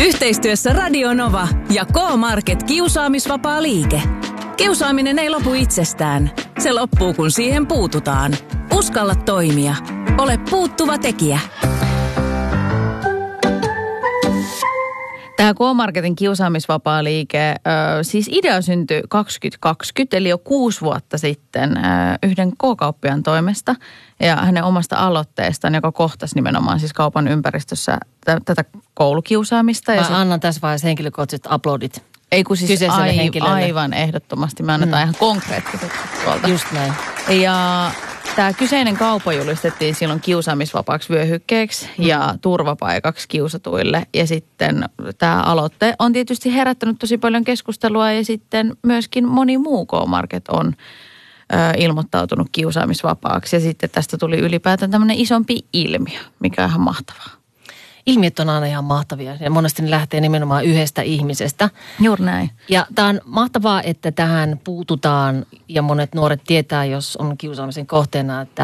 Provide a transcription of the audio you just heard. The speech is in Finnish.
Yhteistyössä Radio Nova ja K-Market kiusaamisvapaa liike. Kiusaaminen ei lopu itsestään. Se loppuu, kun siihen puututaan. Uskalla toimia. Ole puuttuva tekijä. Tämä K-Marketin kiusaamisvapaa liike, siis idea syntyi 2020, eli jo 6 vuotta sitten yhden K-kauppiaan toimesta ja hänen omasta aloitteestaan, joka kohtasi nimenomaan siis kaupan ympäristössä tätä koulukiusaamista. Mä annan tässä vaiheessa henkilökohtaiset uploadit. Ei kun siis henkilölle. Aivan ehdottomasti. Me annetaan ihan konkreettiset tuolta. Just näin. Ja tämä kyseinen kauppa julistettiin silloin kiusaamisvapaaksi vyöhykkeeksi ja turvapaikaksi kiusatuille. Ja sitten tämä aloite on tietysti herättänyt tosi paljon keskustelua ja sitten myöskin moni muu K-Market on ilmoittautunut kiusaamisvapaaksi. Ja sitten tästä tuli ylipäätään tämmöinen isompi ilmiö, mikä on ihan mahtavaa. Ilmiöt on aina ihan mahtavia ja monesti ne lähtee nimenomaan yhdestä ihmisestä. Juuri näin. Ja tämä on mahtavaa, että tähän puututaan ja monet nuoret tietää, jos on kiusaamisen kohteena, että